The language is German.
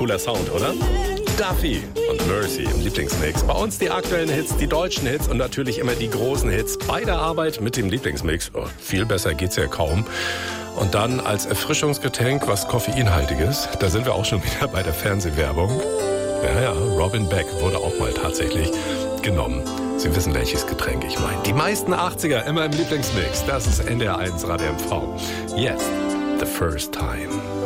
Cooler Sound, oder? Duffy und Mercy im Lieblingsmix. Bei uns die aktuellen Hits, die deutschen Hits und natürlich immer die großen Hits bei der Arbeit mit dem Lieblingsmix. Oh, viel besser geht's ja kaum. Und dann als Erfrischungsgetränk was Koffeinhaltiges. Da sind wir auch schon wieder bei der Fernsehwerbung. Ja, Robin Beck wurde auch mal tatsächlich genommen. Sie wissen, welches Getränk ich meine. Die meisten 80er immer im Lieblingsmix. Das ist NDR 1 Radio MV. Jetzt, The First Time.